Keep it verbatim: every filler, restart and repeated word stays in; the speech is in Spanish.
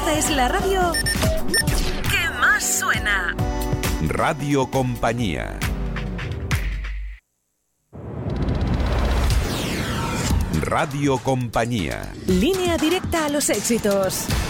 Esta es la radio que más suena. Radio Compañía. Radio Compañía. Línea directa a los éxitos.